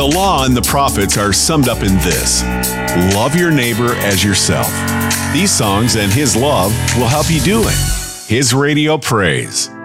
The law and the prophets are summed up in this: love your neighbor as yourself. These songs and His love will help you do it. His Radio Praise.